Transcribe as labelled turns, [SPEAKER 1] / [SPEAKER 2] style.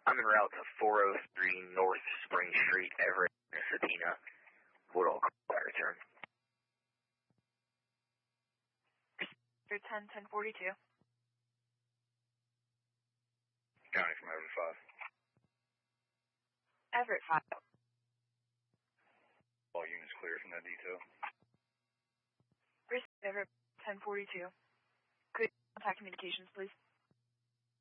[SPEAKER 1] I'm en route to 403 North Spring Street, Everett, Pasadena. Woodall, call that return.
[SPEAKER 2] 10-1042.
[SPEAKER 3] County from Everett 5.
[SPEAKER 2] Everett 5.
[SPEAKER 3] All units clear from that detail.
[SPEAKER 2] Everett 1042. Could contact communications, please?